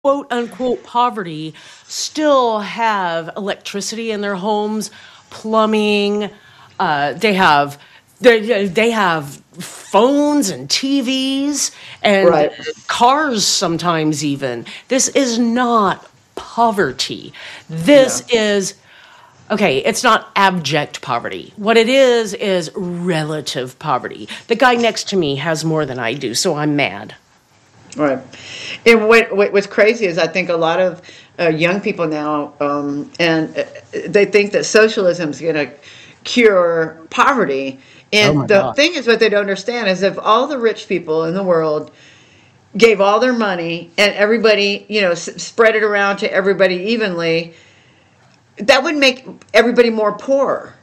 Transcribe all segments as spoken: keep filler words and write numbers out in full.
quote unquote poverty still have electricity in their homes, plumbing, uh, they have they, they have phones and T Vs and Right. cars sometimes even. This is not poverty. This No. is okay, it's not abject poverty. What it is is relative poverty. The guy next to me has more than I do, so I'm mad. Right. And what, what what's crazy is I think a lot of uh, young people now, um, and uh, they think that socialism is going to cure poverty. Oh And my the god. thing is, what they don't understand is if all the rich people in the world gave all their money and everybody, you know, s- spread it around to everybody evenly, that would make everybody more poor,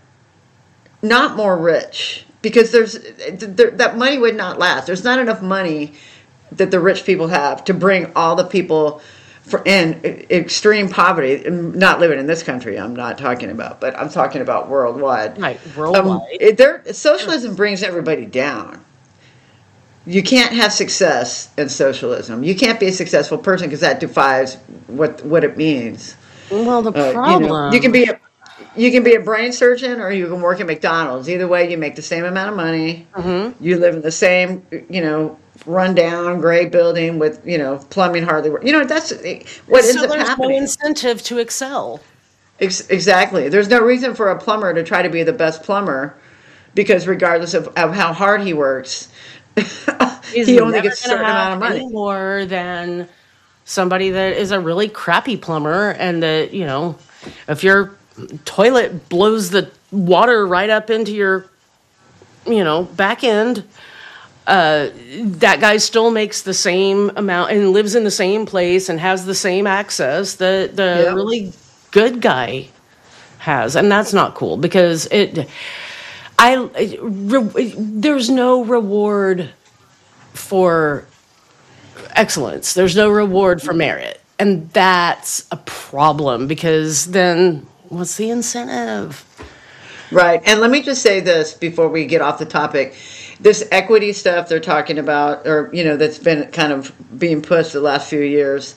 not more rich. Because there's there, that money would not last. There's not enough money that the rich people have to bring all the people for in extreme poverty, not living in this country. I'm not talking about, but I'm talking about worldwide. Right, Um, worldwide. it, there, socialism brings everybody down. You can't have success in socialism. You can't be a successful person because that defies what what it means. Well, the Uh, you know, you can problem, be a you can be a brain surgeon or you can work at McDonald's. Either way, you make the same amount of money. mhm. You live in the same, you know, rundown gray building with, you know, plumbing hardly work. You know, that's what ends So up there's no happening. incentive to excel. Ex- exactly. There's no reason for a plumber to try to be the best plumber because regardless of, of how hard he works, He's he only never gets a going to certain have amount of any money. more than somebody that is a really crappy plumber and that, you know, if your toilet blows the water right up into your, you know, back end, uh, that guy still makes the same amount and lives in the same place and has the same access that the Yep. really good guy has. And that's not cool because it, I, re, there's no reward for excellence. There's no reward for merit. And that's a problem because then what's the incentive? Right. And let me just say this before we get off the topic. This equity stuff they're talking about, or, you know, that's been kind of being pushed the last few years,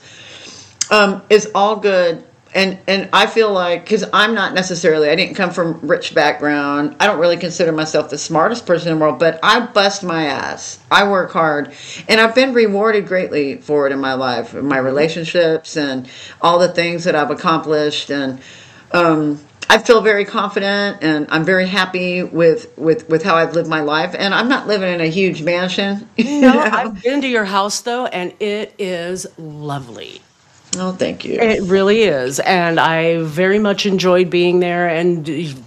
um, is all good. And, and I feel like, because I'm not necessarily, I didn't come from rich background. I don't really consider myself the smartest person in the world, but I bust my ass. I work hard. And I've been rewarded greatly for it in my life, in my relationships and all the things that I've accomplished. And um, I feel very confident and I'm very happy with, with, with how I've lived my life. And I'm not living in a huge mansion, you No, know. I've been to your house though, and it is lovely. Oh, thank you. It really is. And I very much enjoyed being there. And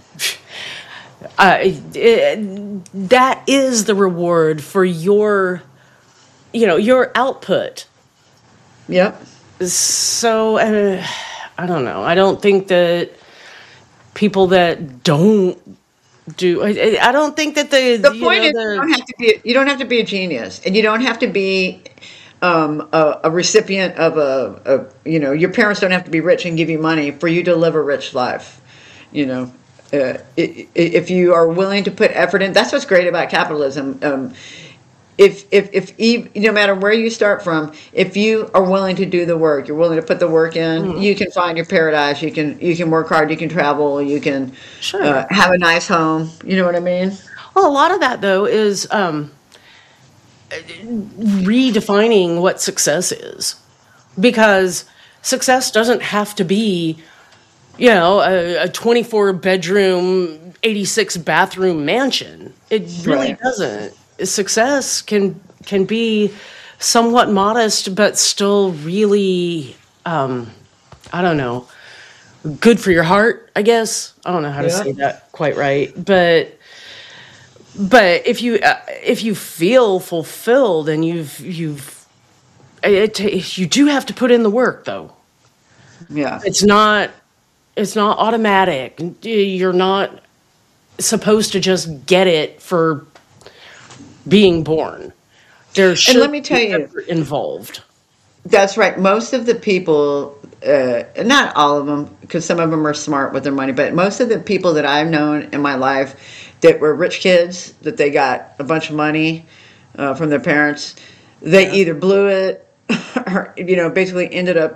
uh, it, that is the reward for your, you know, your output. Yep. So, uh, I don't know. I don't think that people that don't do, I, I don't think that the, The you point know, is, you the, don't have to be you don't have to be a genius, and you don't have to be um, a, a recipient of a, a you know your parents don't have to be rich and give you money for you to live a rich life. You know, uh, i- i- if you are willing to put effort in, that's what's great about capitalism. Um, if if if ev- no matter where you start from, if you are willing to do the work, you're willing to put the work in, mm, you can find your paradise. You can you can work hard. You can travel. You can uh, sure. have a nice home. You know what I mean? Well, a lot of that though is um, redefining what success is because success doesn't have to be, you know, a, a twenty-four bedroom, eighty-six bathroom mansion. It really Right. doesn't. Success can can be somewhat modest, but still really, um, I don't know, good for your heart. I guess I don't know how to Yeah. say that quite right, but but if you uh, if you feel fulfilled and you've you've it, it, you do have to put in the work though. Yeah. It's not it's not automatic. You're not supposed to just get it for being born. There And should let me tell be you, effort involved. that's right. Most of the people, uh, not all of them, because some of them are smart with their money, but most of the people that I've known in my life that were rich kids, that they got a bunch of money uh, from their parents, they Yeah. either blew it her, you know, basically ended up